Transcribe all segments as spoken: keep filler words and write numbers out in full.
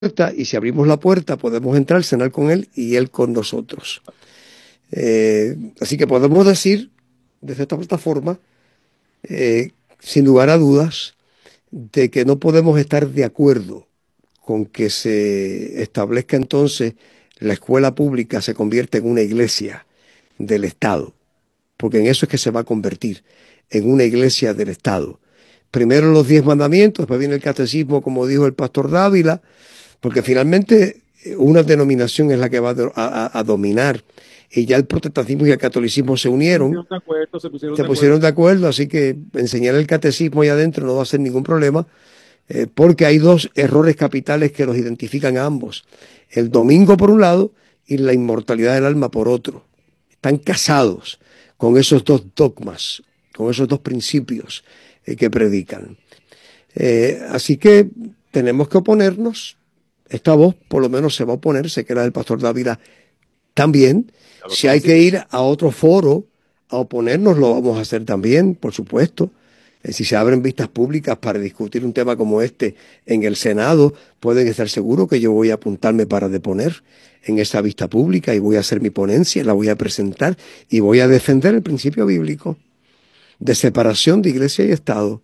puerta, y si abrimos la puerta podemos entrar, cenar con él y él con nosotros. Eh, así que podemos decir desde esta plataforma, eh, sin lugar a dudas, de que no podemos estar de acuerdo con que se establezca entonces la escuela pública se convierte en una iglesia del Estado, porque en eso es que se va a convertir, en una iglesia del Estado. Primero los diez mandamientos, después viene el catecismo, como dijo el pastor Dávila, porque finalmente una denominación es la que va a, a, a dominar. Y ya el protestantismo y el catolicismo se unieron, pusieron de acuerdo, se pusieron se de acuerdo. pusieron de acuerdo, así que enseñar el catecismo ahí adentro no va a ser ningún problema, eh, porque hay dos errores capitales que los identifican a ambos. El domingo por un lado y la inmortalidad del alma por otro. Están casados con esos dos dogmas, con esos dos principios eh, que predican. Eh, así que tenemos que oponernos. Esta voz por lo menos se va a oponer, sé que la del pastor Dávila también. Ya lo Si están hay que haciendo. ir a otro foro a oponernos, lo vamos a hacer también, por supuesto. Eh, si se abren vistas públicas para discutir un tema como este en el Senado, pueden estar seguros que yo voy a apuntarme para deponer en esa vista pública y voy a hacer mi ponencia, la voy a presentar y voy a defender el principio bíblico de separación de iglesia y Estado.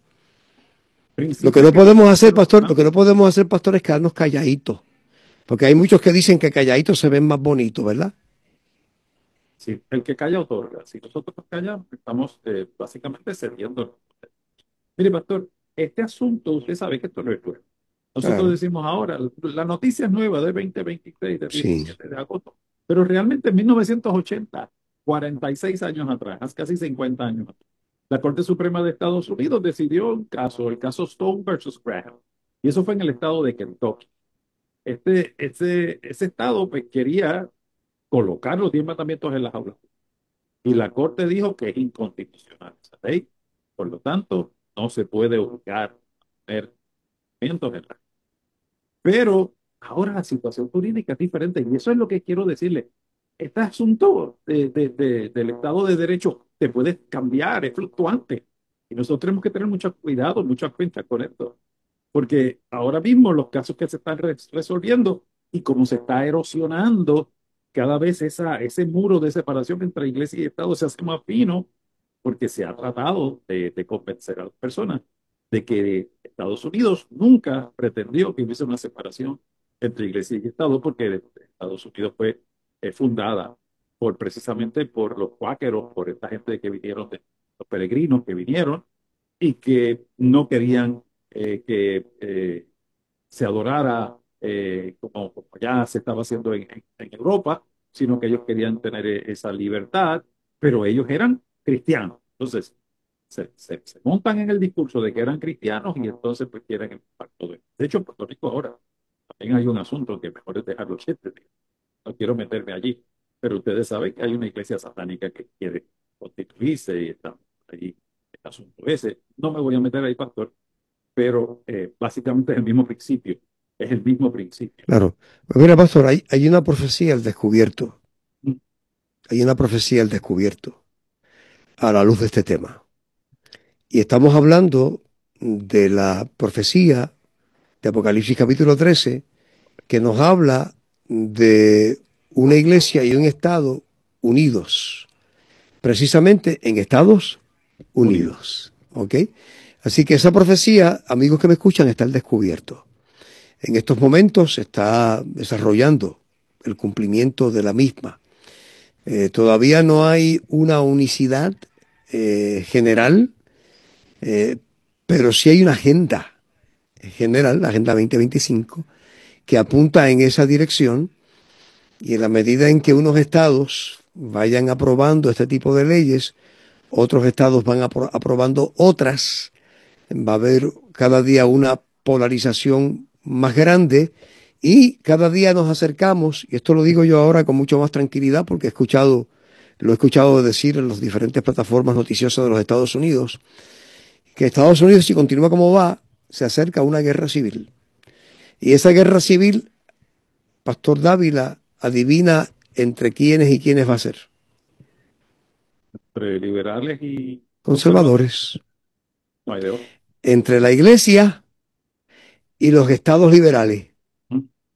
Lo que Principio no que hemos podemos hacer, discutido pastor, lo que bastante. no podemos hacer, pastor, es quedarnos calladitos. Porque hay muchos que dicen que calladitos se ven más bonitos, ¿verdad? Sí, el que calla otorga. Si nosotros nos callamos, estamos eh, básicamente cediendo. Mire, pastor, este asunto, usted sabe que esto no es nuevo. Nosotros Claro, decimos ahora, la noticia es nueva de dos mil veintitrés, del sí. diecisiete de agosto, pero realmente en mil novecientos ochenta, cuarenta y seis años atrás, hace casi cincuenta años atrás, la Corte Suprema de Estados Unidos decidió un caso, el caso Stone versus Graham, y eso fue en el estado de Kentucky. Este, ese, ese estado pues, quería colocar los diez mandamientos en las aulas. Y la Corte dijo que es inconstitucional esa ley. Por lo tanto, no se puede obligar a poner mandamientos en la. Pero ahora la situación jurídica es diferente. Y eso es lo que quiero decirle. Este asunto de, de- de- del Estado de Derecho te puede cambiar, es fluctuante. Y nosotros tenemos que tener mucho cuidado, mucha cuenta con esto. Porque ahora mismo los casos que se están res- resolviendo y como se está erosionando cada vez esa, ese muro de separación entre iglesia y Estado se hace más fino porque se ha tratado de, de convencer a las personas de que Estados Unidos nunca pretendió que hubiese una separación entre iglesia y Estado porque Estados Unidos fue eh, fundada por precisamente por los cuáqueros, por esta gente que vinieron, de, los peregrinos que vinieron y que no querían eh, que eh, se adorara eh, como, como ya se estaba haciendo en, en- en Europa, sino que ellos querían tener eh, esa libertad, pero ellos eran cristianos. Entonces, se, se- se montan en el discurso de que eran cristianos y entonces pues quieren el pacto de. De hecho, en Puerto Rico ahora también hay un asunto que mejor es dejarlo quiete. No quiero meterme allí, pero ustedes saben que hay una iglesia satánica que quiere constituirse y está allí el asunto ese. No me voy a meter ahí, pastor, pero eh, básicamente es el mismo principio, es el mismo principio. Claro. Pues mira, pastor, hay, hay una profecía al descubierto. Hay una profecía al descubierto a la luz de este tema. Y estamos hablando de la profecía de Apocalipsis capítulo trece, que nos habla de una iglesia y un Estado unidos, precisamente en Estados Unido. Unidos. ¿Ok? Así que esa profecía, amigos que me escuchan, está al descubierto. En estos momentos se está desarrollando el cumplimiento de la misma. Eh, todavía no hay una unicidad eh, general, eh, pero sí hay una agenda general, la Agenda veinte veinticinco, que apunta en esa dirección, y en la medida en que unos estados vayan aprobando este tipo de leyes, otros estados van apro aprobando otras, va a haber cada día una polarización más grande y cada día nos acercamos, y esto lo digo yo ahora con mucho más tranquilidad porque he escuchado, lo he escuchado decir en las diferentes plataformas noticiosas de los Estados Unidos, que Estados Unidos, si continúa como va, se acerca a una guerra civil. Y esa guerra civil, Pastor Dávila adivina entre quiénes y quiénes va a ser. Entre liberales y conservadores, Conservadores. no hay de otro. Entre la iglesia y los estados liberales.